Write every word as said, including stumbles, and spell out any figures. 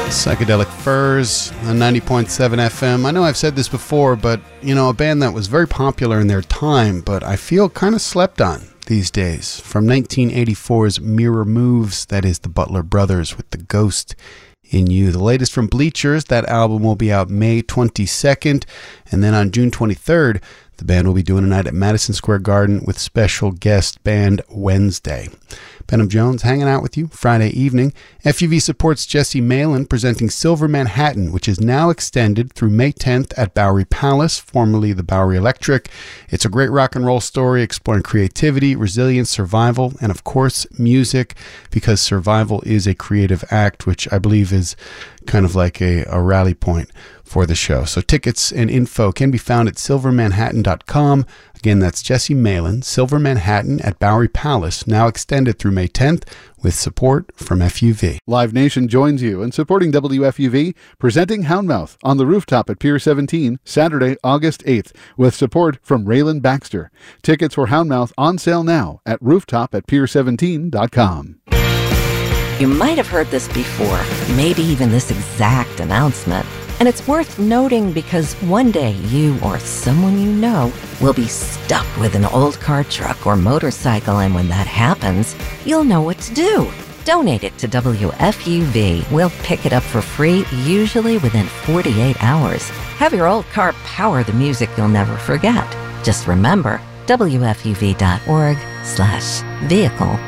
Psychedelic Furs on ninety point seven F M. I know I've said this before, but, you know, a band that was very popular in their time, but I feel kind of slept on these days. From nineteen eighty-four's Mirror Moves, that is the Butler Brothers with The Ghost in You. The latest from Bleachers, that album will be out May twenty-second, and then on June twenty-third, the band will be doing a night at Madison Square Garden with special guest band Wednesday. Benham Jones hanging out with you Friday evening. F U V supports Jesse Malin presenting Silver Manhattan, which is now extended through May tenth at Bowery Palace, formerly the Bowery Electric. It's a great rock and roll story exploring creativity, resilience, survival, and of course music, because survival is a creative act, which I believe is kind of like a, a rally point for the show. So tickets and info can be found at silver manhattan dot com. Again, that's Jesse Malin, Silver Manhattan at Bowery Palace, now extended through May tenth with support from F U V. Live Nation joins you in supporting W F U V, presenting Houndmouth on the rooftop at Pier seventeen, Saturday, August eighth, with support from Raylan Baxter. Tickets for Houndmouth on sale now at rooftop at pier seventeen dot com. You might have heard this before, maybe even this exact announcement. And it's worth noting because one day you or someone you know will be stuck with an old car, truck, or motorcycle, and when that happens, you'll know what to do. Donate it to W F U V. We'll pick it up for free, usually within forty-eight hours. Have your old car power the music you'll never forget. Just remember, W F U V dot org slash vehicle